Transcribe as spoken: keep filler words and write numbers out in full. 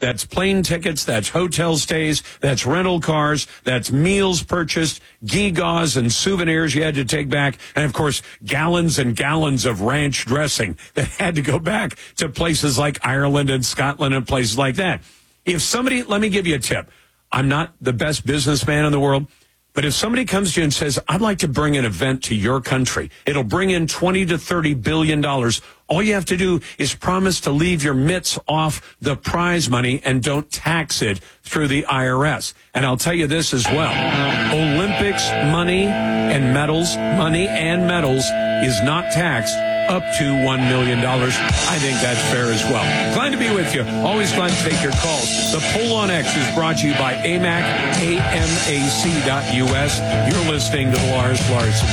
That's plane tickets, that's hotel stays, that's rental cars, that's meals purchased, gewgaws and souvenirs you had to take back, and, of course, gallons and gallons of ranch dressing that had to go back to places like Ireland and Scotland and places like that. If somebody, let me give you a tip. I'm not the best businessman in the world, but if somebody comes to you and says, I'd like to bring an event to your country, it'll bring in twenty to thirty billion dollars. All you have to do is promise to leave your mitts off the prize money and don't tax it through the I R S. And I'll tell you this as well. Olympics money and medals, money and medals is not taxed up to one million dollars. I think that's fair as well. Glad to be with you. Always glad to take your calls. The Poll on X is brought to you by A M A C, A M A C dot U S. You're listening to the Lars Larson